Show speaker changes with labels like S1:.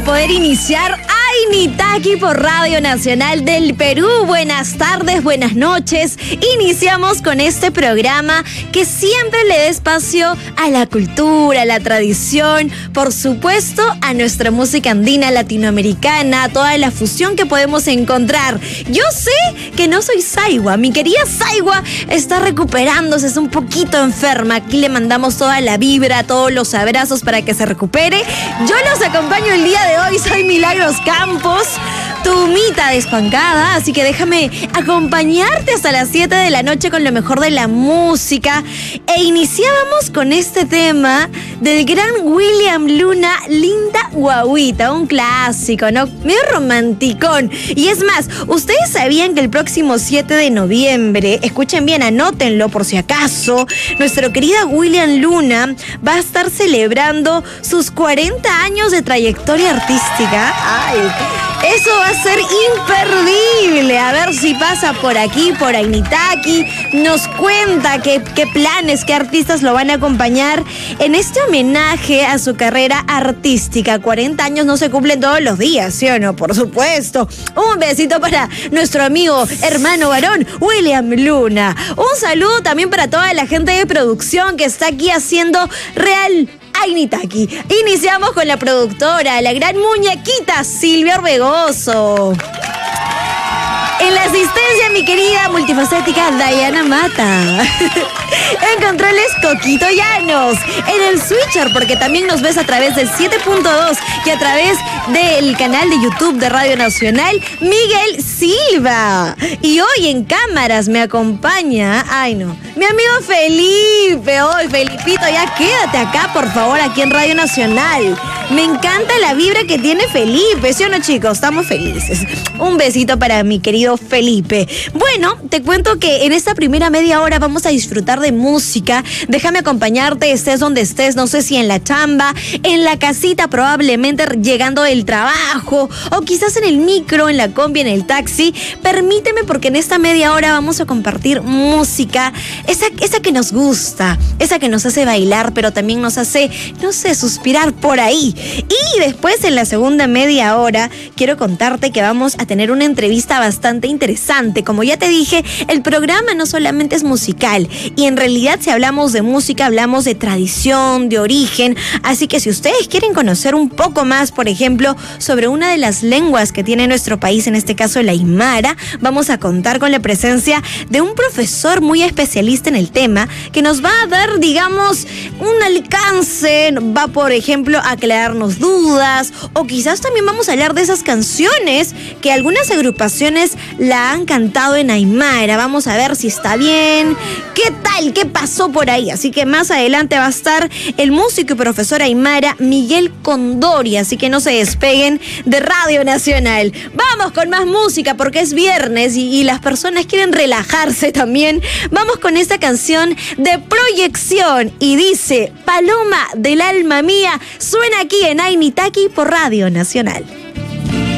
S1: poder iniciar Ainitaki por Radio Nacional del Perú. Buenas tardes, buenas noches. Iniciamos con este programa que siempre le da espacio a la cultura, a la tradición, por supuesto a nuestra música andina, latinoamericana, a toda la fusión que podemos encontrar. Yo sé que no soy Saiwa, mi querida Saiwa está recuperándose, es un poquito enferma. Aquí le mandamos toda la vibra, todos los abrazos para que se recupere. Yo los acompaño el día de hoy, soy Milagros Campos, tu mita despancada, así que déjame acompañarte hasta las 7 de la noche con lo mejor de la música. E iniciábamos con este tema del gran William Luna, Linda Guaguita, un clásico, ¿no? Medio romanticón. Y es más, ¿ustedes sabían que el próximo 7 de noviembre, escuchen bien, anótenlo por si acaso, nuestro querido William Luna va a estar celebrando sus 40 años de trayectoria artística? ¡Ay! Eso va a ser imperdible. A ver si pasa por aquí, por Ainitaki. Nos cuenta qué planes, qué artistas lo van a acompañar en este homenaje a su carrera artística. 40 años no se cumplen todos los días, ¿sí o no? Por supuesto. Un besito para nuestro amigo, hermano varón, William Luna. Un saludo también para toda la gente de producción que está aquí haciendo real Ainitaki. Iniciamos con la productora, la gran muñequita Silvia Orbegoso. En la asistencia, mi querida multifacética Dayana Mata. En controles, Coquito Llanos. En el switcher, porque también nos ves a través del 7.2 y a través del canal de YouTube de Radio Nacional, Miguel Silva. Y hoy en cámaras me acompaña, mi amigo Felipe. Hoy, Felipito, ya quédate acá, por favor, aquí en Radio Nacional. Me encanta la vibra que tiene Felipe, ¿sí o no, chicos? Estamos felices. Un besito para mi querido Felipe. Bueno, te cuento que en esta primera media hora vamos a disfrutar de música. Déjame acompañarte, estés donde estés, no sé si en la chamba, en la casita, probablemente llegando del trabajo, o quizás en el micro, en la combi, en el taxi. Permíteme, porque en esta media hora vamos a compartir música, esa que nos gusta, esa que nos hace bailar, pero también nos hace, no sé, suspirar por ahí. Y después, en la segunda media hora, quiero contarte que vamos a tener una entrevista bastante interesante. Como ya te dije, el programa no solamente es musical, y en realidad si hablamos de música, hablamos de tradición, de origen. Así que si ustedes quieren conocer un poco más, por ejemplo, sobre una de las lenguas que tiene nuestro país, en este caso el aymara, vamos a contar con la presencia de un profesor muy especialista en el tema, que nos va a dar, digamos, un alcance, va, por ejemplo, a aclararnos dudas, o quizás también vamos a hablar de esas canciones que algunas agrupaciones la han cantado en aymara. Vamos a ver si está bien, qué tal, qué pasó por ahí. Así que más adelante va a estar el músico y profesor aymara Miguel Condori, así que no se despeguen de Radio Nacional. Vamos con más música porque es viernes y las personas quieren relajarse también. Vamos con esta canción de Proyección y dice: Paloma del alma mía, suena aquí en Ainitaki por Radio Nacional.